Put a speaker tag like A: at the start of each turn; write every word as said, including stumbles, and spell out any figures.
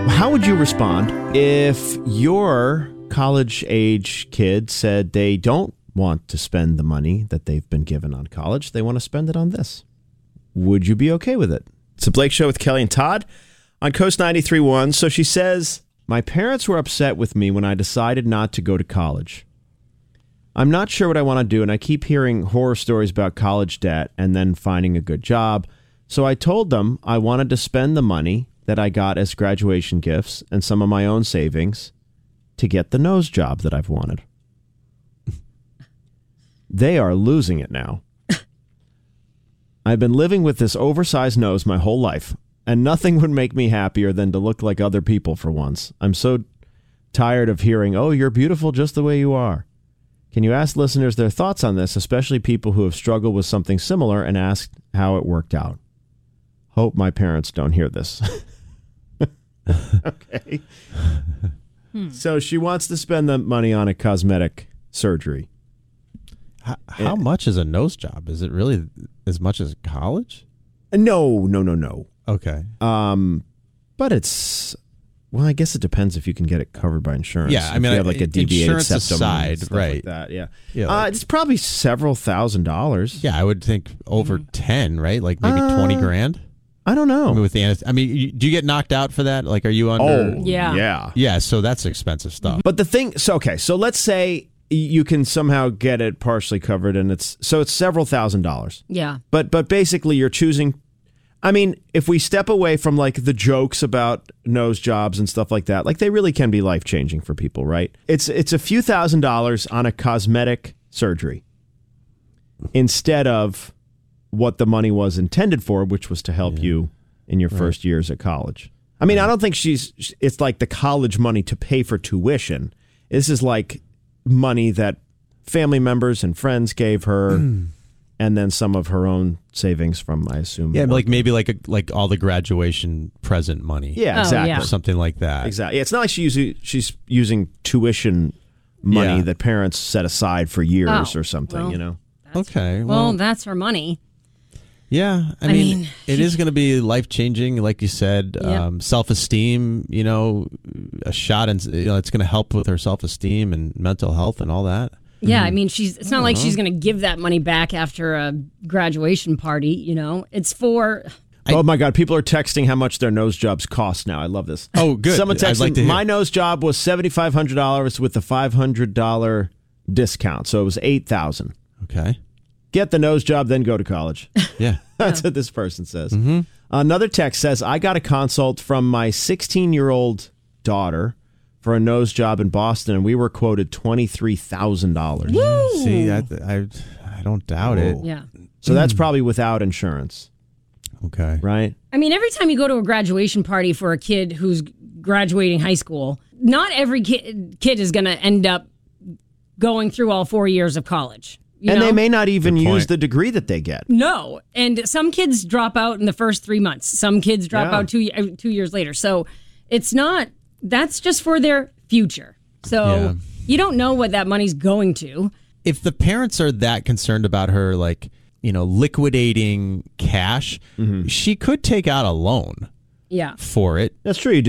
A: How would you respond if your college-age kid said they don't want to spend the money that they've been given on college? They want to spend it on this. Would you be okay with it? It's the Blake Show with Kelly and Todd on Coast ninety-three point one. So she says, my parents were upset with me when I decided not to go to college. I'm not sure what I want to do, and I keep hearing horror stories about college debt and then finding a good job. So I told them I wanted to spend the money that I got as graduation gifts and some of my own savings to get the nose job that I've wanted. They are losing it now. I've been living with this oversized nose my whole life, and nothing would make me happier than to look like other people for once. I'm so tired of hearing, oh, you're beautiful just the way you are. Can you ask listeners their thoughts on this, especially people who have struggled with something similar, and asked how it worked out? Hope my parents don't hear this. Okay. Hmm. So she wants to spend the money on a cosmetic surgery.
B: How, how it, much is a nose job? Is it really as much as college?
A: No, no, no, no.
B: Okay.
A: Um, but it's, well, I guess it depends if you can get it covered by insurance.
B: Yeah, I
A: if
B: mean,
A: you have like a deviated
B: insurance
A: septum
B: aside,
A: and stuff
B: right?
A: Like that, yeah.
B: yeah
A: uh,
B: like,
A: it's probably several thousand dollars.
B: Yeah, I would think over mm-hmm. ten, right? Like maybe
A: uh,
B: twenty grand.
A: I don't know.
B: I mean, with the anesthesia, I mean, you, do you get knocked out for that? Like, are you under?
A: Oh,
C: yeah,
A: yeah,
B: yeah. So that's expensive stuff.
A: But the thing, so okay, so let's say you can somehow get it partially covered, and it's so it's several thousand dollars.
C: Yeah.
A: But but basically, you're choosing. I mean, if we step away from like the jokes about nose jobs and stuff like that, like they really can be life changing for people, right? It's it's a few thousand dollars on a cosmetic surgery instead of what the money was intended for, which was to help yeah. you in your right. first years at college. I mean, right. I don't think she's, it's like the college money to pay for tuition. This is like money that family members and friends gave her, and then some of her own savings from, I assume.
B: Yeah, like maybe like a, like all the graduation present money.
A: Yeah,
C: oh,
A: exactly.
C: Yeah.
B: Or something like that.
A: Exactly. Yeah, it's not like she using, she's using tuition money
B: yeah.
A: that parents set aside for years
C: oh,
A: or something,
C: well,
A: you know?
B: Okay.
C: Well,
B: well,
C: that's her money.
B: Yeah, I,
C: I
B: mean,
C: mean,
B: it is going to be life-changing, like you said.
C: Yep.
B: Um, self-esteem, you know, a shot, and you know, it's going to help with her self-esteem and mental health and all that.
C: Yeah,
B: mm-hmm.
C: I mean, she's. It's not like she's going to give that money back after a graduation party. You know, it's for.
A: I, oh my God! People are texting how much their nose jobs cost now. I love this.
B: Oh, good.
A: Someone texted,
B: I'd like to hear.
A: My nose job was seventy-five hundred dollars with a five hundred dollars discount, so it was eight thousand dollars.
B: Okay.
A: Get the nose job, then go to college.
B: Yeah.
A: That's
C: yeah.
A: what this person says.
B: Mm-hmm.
A: Another text says, I got a consult from my sixteen-year-old daughter for a nose job in Boston, and we were quoted twenty-three thousand dollars.
B: See, I, I, I don't doubt
A: oh.
B: it.
C: Yeah.
A: So that's probably without insurance.
B: Okay.
A: Right?
C: I mean, every time you go to a graduation party for a kid who's graduating high school, not every kid, kid is going to end up going through all four years of college. You
A: and
C: know?
A: they may not even
B: Good
A: use
B: point.
A: the degree that they get.
C: No. And some kids drop out in the first three months. Some kids drop
A: Yeah.
C: out two, two years later. So it's not, that's just for their future. So
B: Yeah.
C: you don't know what that money's going to.
B: If the parents are that concerned about her, like, you know, liquidating cash,
A: Mm-hmm.
B: she could take out a loan
C: Yeah.
B: for it.
A: That's true. You